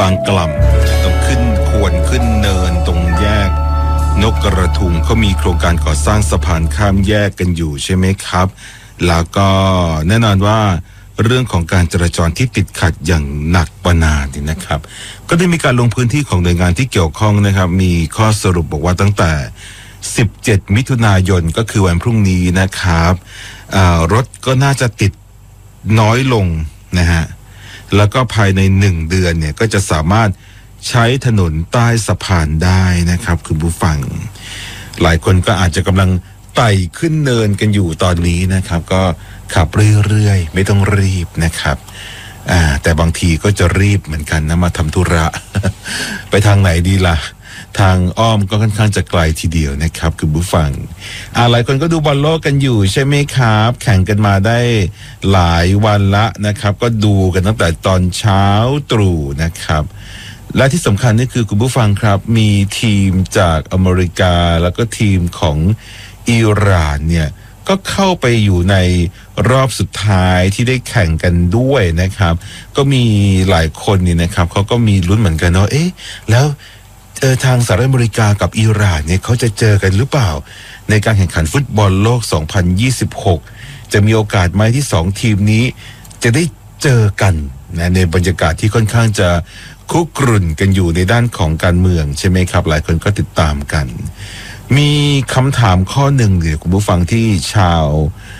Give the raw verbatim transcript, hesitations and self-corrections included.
บางกล่ำต้องขึ้นควรขึ้นเนินตรงแยกนกกระทุงเขามีโครงการก่อสร้างสะพานข้ามแยกกันอยู่ใช่ไหมครับแล้วก็แน่นอนว่าเรื่องของการจราจรที่ติดขัดอย่างหนักมานานนี่นะครับก็ได้มีการลงพื้นที่ของหน่วยงานที่เกี่ยวข้องนะครับมีข้อสรุปบอกว่าตั้งแต่สิบเจ็ดมิถุนายนก็คือวันพรุ่งนี้นะครับรถก็น่าจะติดน้อยลงนะฮะแล้วก็ภายในหนึ่งเดือนเนี่ยก็จะสามารถใช้ถนนใต้สะพานได้นะครับคุณผู้ฟังหลายคนก็อาจจะกำลังไต่ขึ้นเนินกันอยู่ตอนนี้นะครับก็ขับเรื่อยๆไม่ต้องรีบนะครับอ่าแต่บางทีก็จะรีบเหมือนกันนะมาทำธุระ ไปทางไหนดีล่ะทางอ้อมก็ค่อนข้างจะไกลทีเดียวนะครับคุณผู้ฟังอ่าหลายคนก็ดูบอลโลกกันอยู่ใช่ไหมครับแข่งกันมาได้หลายวันละนะครับก็ดูกันตั้งแต่ตอนเช้าตรู่นะครับและที่สำคัญนี่คือคุณผู้ฟังครับมีทีมจากอเมริกาแล้วก็ทีมของอิหร่านเนี่ยก็เข้าไปอยู่ในรอบสุดท้ายที่ได้แข่งกันด้วยนะครับก็มีหลายคนเนี่ยนะครับเขาก็มีลุ้นเหมือนกันเนาะเอ๊ะแล้วเออทางสหรัฐอเมริกากับอิหร่านเนี่ยเขาจะเจอกันหรือเปล่าในการแข่งขันฟุตบอลโลกสองพันยี่สิบหกจะมีโอกาสไหมที่สองทีมนี้จะได้เจอกันนะในบรรยากาศที่ค่อนข้างจะคุกรุ่นกันอยู่ในด้านของการเมืองใช่ไหมครับหลายคนก็ติดตามกันมีคำถามข้อหนึ่งเดี๋ยวคุณผู้ฟังที่ชาว